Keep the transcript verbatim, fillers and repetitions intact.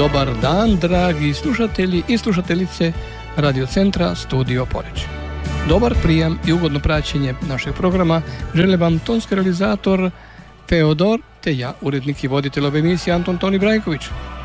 dobar dan, dragi slušatelji i slušateljice Radio Centra Studio Poreč. Dobar prijam i ugodno praćenje našeg programa žele vam tonski realizator Feodor, te ja, urednik i voditelj ove emisije Anton Toni Brajković.